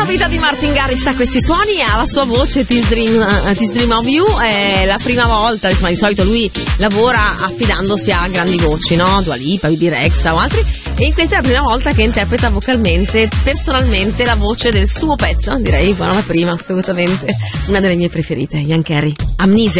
novità di Martin Garrix a questi suoni, ha la sua voce This Dream of You, è la prima volta, insomma di solito lui lavora affidandosi a grandi voci, no? Dua Lipa, Bibi Rexha o altri, e in questa è la prima volta che interpreta vocalmente, personalmente, la voce del suo pezzo, direi, ma non la prima, assolutamente, una delle mie preferite, Ian Carey, Amnesia.